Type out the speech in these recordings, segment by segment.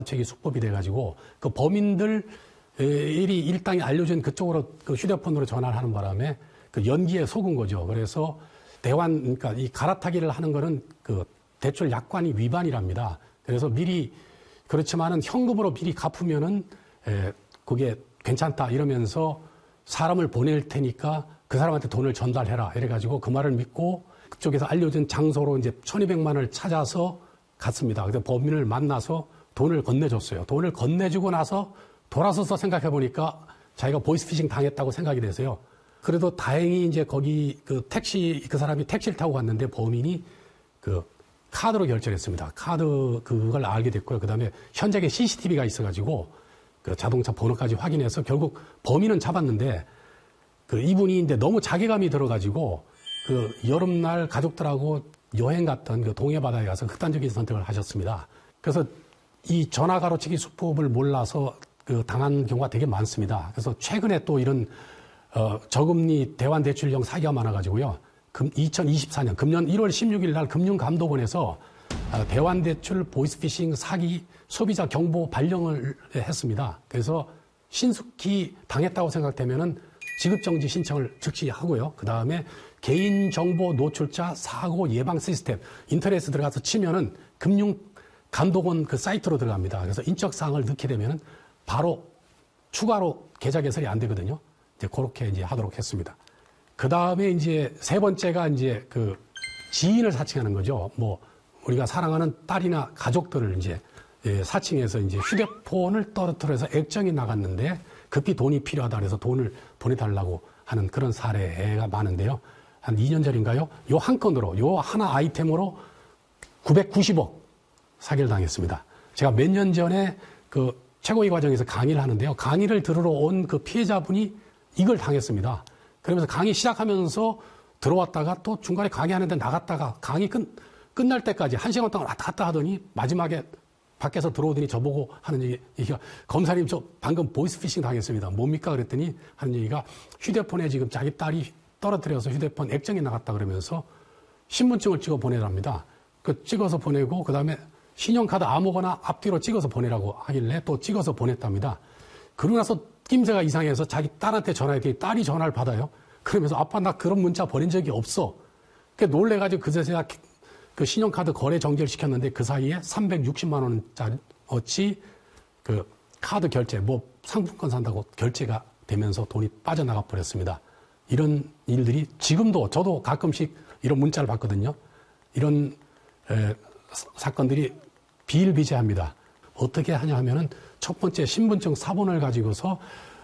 책이 수법이 돼가지고 그 범인들 일당이 알려준 그쪽으로 그 휴대폰으로 전화를 하는 바람에 그 연기에 속은 거죠. 그래서 그러니까 이 갈아타기를 하는 거는 그 대출 약관이 위반이랍니다. 그래서 미리 그렇지만은 현금으로 미리 갚으면은 그게 괜찮다 이러면서 사람을 보낼 테니까 그 사람한테 돈을 전달해라 이래가지고 그 말을 믿고 그쪽에서 알려준 장소로 이제 1,200만 원을 찾아서 갔습니다. 그래서 범인을 만나서 돈을 건네줬어요. 돈을 건네주고 나서 돌아서서 생각해 보니까 자기가 보이스피싱 당했다고 생각이 돼서요. 그래도 다행히 이제 거기 그 사람이 택시를 타고 갔는데 범인이 그 카드로 결제를 했습니다. 그걸 알게 됐고요. 그 다음에 현장에 CCTV가 있어가지고 그 자동차 번호까지 확인해서 결국 범인은 잡았는데 그 이분이 이제 너무 자괴감이 들어가지고 그 여름날 가족들하고 여행 갔던 그 동해 바다에 가서 극단적인 선택을 하셨습니다. 그래서 이 전화 가로채기 수법을 몰라서 그 당한 경우가 되게 많습니다. 그래서 최근에 또 이런 저금리 대환대출형 사기가 많아가지고요. 2024년 금년 1월 16일 날 금융감독원에서 대환대출 보이스피싱 사기 소비자 경보 발령을 했습니다. 그래서 신속히 당했다고 생각되면은 지급정지 신청을 즉시 하고요. 그 다음에 개인정보 노출자 사고 예방 시스템 인터넷에 들어가서 치면은 금융감독원 그 사이트로 들어갑니다. 그래서 인적사항을 넣게 되면은 바로 추가로 계좌 개설이 안 되거든요. 이제 그렇게 이제 하도록 했습니다. 그 다음에 이제 세 번째가 이제 그 지인을 사칭하는 거죠. 뭐 우리가 사랑하는 딸이나 가족들을 이제 사칭해서 이제 휴대폰을 떨어뜨려서 액정이 나갔는데 급히 돈이 필요하다 그래서 돈을 보내달라고 하는 그런 사례가 많은데요. 한 2년 전인가요? 요 한 건으로, 요 하나 아이템으로 990억 사기를 당했습니다. 제가 몇 년 전에 그 최고위 과정에서 강의를 하는데요. 강의를 들으러 온 그 피해자분이 이걸 당했습니다. 그러면서 강의 시작하면서 들어왔다가 또 중간에 강의하는데 나갔다가 강의 끝날 때까지 1시간 동안 왔다 갔다 하더니 마지막에 밖에서 들어오더니 저보고 하는 얘기가 검사님 저 방금 보이스피싱 당했습니다. 뭡니까? 그랬더니 하는 얘기가 휴대폰에 지금 자기 딸이 떨어뜨려서 휴대폰 액정이 나갔다 그러면서 신분증을 찍어 보내랍니다. 그 찍어서 보내고 그다음에 신용카드 아무거나 앞뒤로 찍어서 보내라고 하길래 또 찍어서 보냈답니다. 그러고 나서 낌새가 이상해서 자기 딸한테 전화했더니 딸이 전화를 받아요. 그러면서 아빠 나 그런 문자 보낸 적이 없어. 그 놀래가지고 그제서야 그 신용카드 거래 정지를 시켰는데 그 사이에 360만 원짜리 그 카드 결제, 뭐 상품권 산다고 결제가 되면서 돈이 빠져나가 버렸습니다. 이런 일들이 지금도 저도 가끔씩 이런 문자를 받거든요. 이런 사건들이 비일비재합니다. 어떻게 하냐 하면은 첫 번째 신분증 사본을 가지고서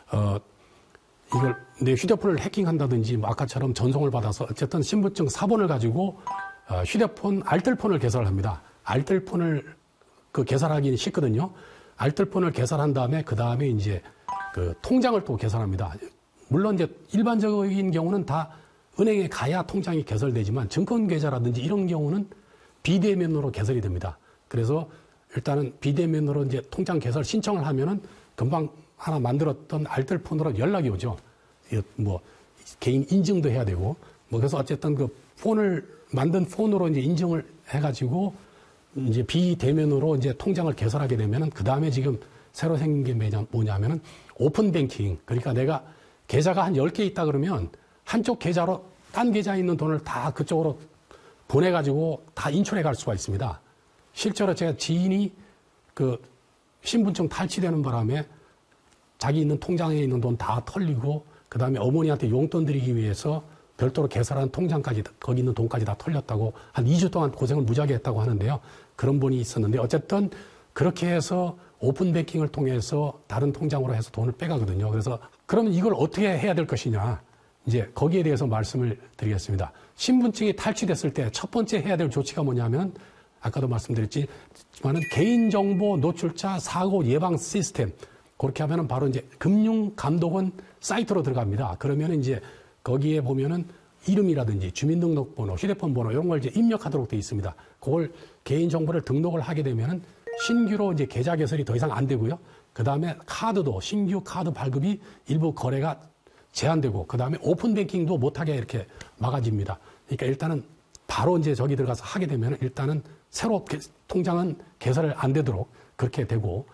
이걸 내 휴대폰을 해킹한다든지 뭐 아까처럼 전송을 받아서 어쨌든 신분증 사본을 가지고 휴대폰 알뜰폰을 개설합니다. 알뜰폰을 그 개설하기는 쉽거든요. 알뜰폰을 개설한 다음에 그 다음에 이제 그 통장을 또 개설합니다. 물론 이제 일반적인 경우는 다 은행에 가야 통장이 개설되지만 증권계좌라든지 이런 경우는 비대면으로 개설이 됩니다. 그래서 일단은 비대면으로 이제 통장 개설 신청을 하면은 금방 하나 만들었던 알뜰폰으로 연락이 오죠. 뭐 개인 인증도 해야 되고 뭐 그래서 어쨌든 그 만든 폰으로 이제 인증을 해가지고 이제 비대면으로 이제 통장을 개설하게 되면은 그 다음에 지금 새로 생긴 게 뭐냐면은 오픈 뱅킹. 그러니까 내가 계좌가 한 10개 있다 그러면 한쪽 계좌로 딴 계좌에 있는 돈을 다 그쪽으로 보내가지고 다 인출해 갈 수가 있습니다. 실제로 제가 지인이 그 신분증 탈취되는 바람에 자기 있는 통장에 있는 돈 다 털리고 그 다음에 어머니한테 용돈 드리기 위해서 별도로 개설한 통장까지 거기 있는 돈까지 다 털렸다고 한 2주 동안 고생을 무지하게 했다고 하는데요. 그런 분이 있었는데 어쨌든 그렇게 해서 오픈 뱅킹을 통해서 다른 통장으로 해서 돈을 빼가거든요. 그래서 그러면 이걸 어떻게 해야 될 것이냐. 이제 거기에 대해서 말씀을 드리겠습니다. 신분증이 탈취됐을 때 첫 번째 해야 될 조치가 뭐냐면 아까도 말씀드렸지만은 개인정보 노출자 사고 예방 시스템. 그렇게 하면은 바로 이제 금융감독원 사이트로 들어갑니다. 그러면 이제 거기에 보면은 이름이라든지 주민등록번호, 휴대폰 번호 이런 걸 이제 입력하도록 되어 있습니다. 그걸 개인정보를 등록을 하게 되면은 신규로 이제 계좌 개설이 더 이상 안 되고요. 그 다음에 카드도 신규 카드 발급이 일부 거래가 제한되고 그 다음에 오픈 뱅킹도 못하게 이렇게 막아집니다. 그러니까 일단은 바로 이제 저기 들어가서 하게 되면 일단은 새로 통장은 개설을 안 되도록 그렇게 되고